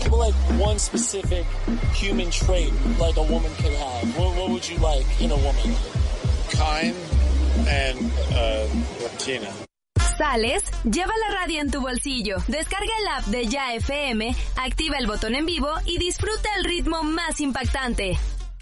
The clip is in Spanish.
have like one specific human trait like a woman could have, what would you like in a woman? Kind and Latina. ¿Sales? Lleva la radio en tu bolsillo. Descarga el app de Ya FM, activa el botón en vivo y disfruta el ritmo más impactante.